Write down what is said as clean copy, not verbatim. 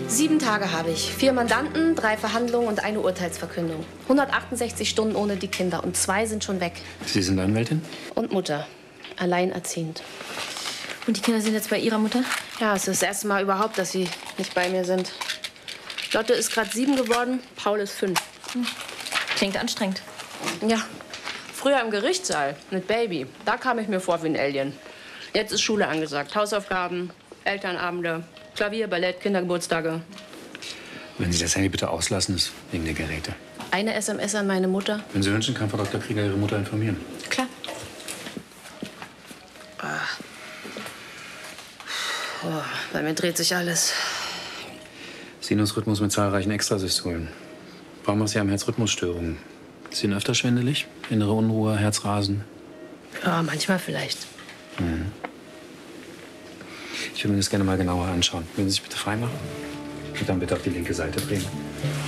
7 Tage habe ich. 4 Mandanten, 3 Verhandlungen und eine Urteilsverkündung. 168 Stunden ohne die Kinder und 2 sind schon weg. Sie sind Anwältin? Und Mutter. Alleinerziehend. Und die Kinder sind jetzt bei ihrer Mutter? Ja, es ist das erste Mal überhaupt, dass sie nicht bei mir sind. Lotte ist gerade 7 geworden, Paul ist 5. Klingt anstrengend. Ja, früher im Gerichtssaal mit Baby. Da kam ich mir vor wie ein Alien. Jetzt ist Schule angesagt. Hausaufgaben, Elternabende, Klavier, Ballett, Kindergeburtstage. Wenn Sie das Handy bitte auslassen, ist wegen der Geräte. Eine SMS an meine Mutter. Wenn Sie wünschen, kann Frau Dr. Krieger Ihre Mutter informieren. Klar. Oh, bei mir dreht sich alles. Sinusrhythmus mit zahlreichen Extrasystolen. Warum Sie haben Herzrhythmusstörungen? Sie sind öfter schwindelig? Innere Unruhe, Herzrasen? Ja, manchmal vielleicht. Mhm. Ich würde mir das gerne mal genauer anschauen. Würden Sie sich bitte freimachen? Und dann bitte auf die linke Seite drehen.